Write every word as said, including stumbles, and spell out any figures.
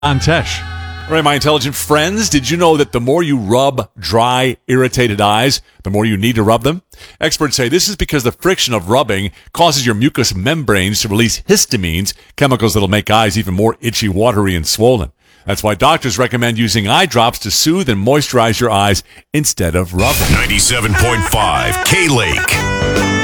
Tesh. All right, my intelligent friends, did you know that the more you rub dry, irritated eyes, the more you need to rub them? Experts say this is because the friction of rubbing causes your mucous membranes to release histamines, chemicals that'll make eyes even more itchy, watery, and swollen. That's why doctors recommend using eye drops to soothe and moisturize your eyes instead of rubbing. ninety-seven point five K-Lake.